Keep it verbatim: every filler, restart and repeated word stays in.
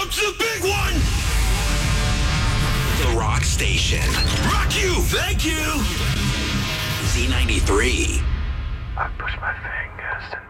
comes the big one! The Rock Station. Rock you! Thank you! Z ninety-three. I push my fingers and